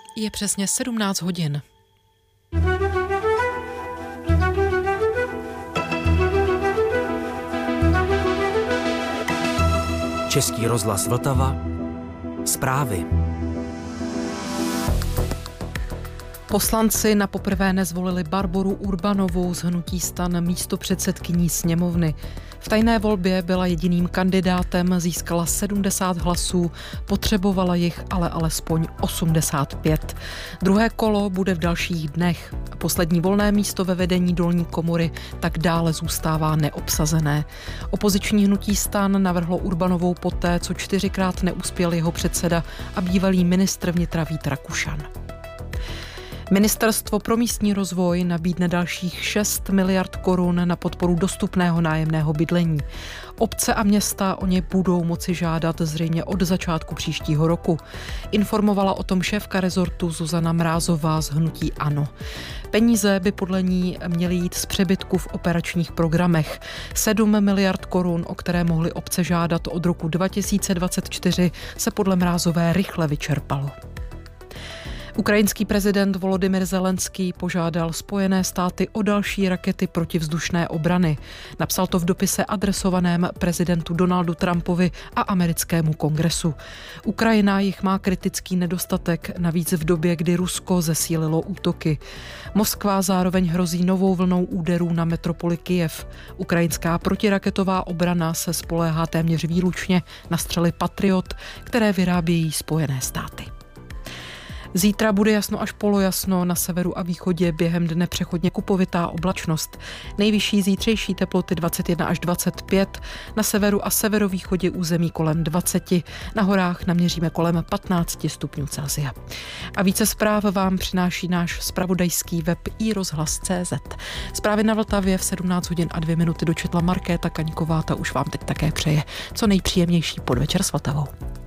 Je přesně 17 hodin. Český rozhlas Vltava. Zprávy. Poslanci napoprvé nezvolili Barboru Urbanovou z hnutí STAN místopředsedkyní sněmovny. V tajné volbě byla jediným kandidátem, získala 70 hlasů, potřebovala jich ale alespoň 85. Druhé kolo bude v dalších dnech. Poslední volné místo ve vedení dolní komory tak dále zůstává neobsazené. Opoziční hnutí STAN navrhlo Urbanovou poté, co 4krát neuspěl jeho předseda a bývalý ministr vnitra Vít Rakušan. Ministerstvo pro místní rozvoj nabídne dalších 6 miliard korun na podporu dostupného nájemného bydlení. Obce a města o ně budou moci žádat zřejmě od začátku příštího roku. Informovala o tom šéfka rezortu Zuzana Mrázová z hnutí ANO. Peníze by podle ní měly jít z přebytku v operačních programech. 7 miliard korun, o které mohly obce žádat od roku 2024, se podle Mrázové rychle vyčerpalo. Ukrajinský prezident Volodymyr Zelenský požádal Spojené státy o další rakety protivzdušné obrany. Napsal to v dopise adresovaném prezidentu Donaldu Trumpovi a americkému kongresu. Ukrajina jich má kritický nedostatek, navíc v době, kdy Rusko zesílilo útoky. Moskva zároveň hrozí novou vlnou úderů na metropoli Kyjev. Ukrajinská protiraketová obrana se spoléhá téměř výlučně na střely Patriot, které vyrábějí Spojené státy. Zítra bude jasno až polojasno, na severu a východě během dne přechodně kupovitá oblačnost. Nejvyšší zítřejší teploty 21 až 25, na severu a severovýchodě území kolem 20, na horách naměříme kolem 15 stupňů Celsia. A více zpráv vám přináší náš zpravodajský web iRozhlas.cz. Zprávy na Vltavě v 17 hodin a 2 minuty dočetla Markéta Kaňková, ta už vám teď také přeje co nejpříjemnější podvečer s Vltavou.